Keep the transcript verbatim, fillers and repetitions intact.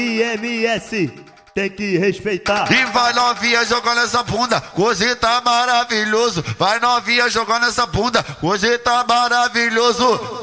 I M S tem que respeitar. E vai novinha jogando essa bunda, hoje tá maravilhoso. Vai novinha jogando essa bunda, hoje tá maravilhoso.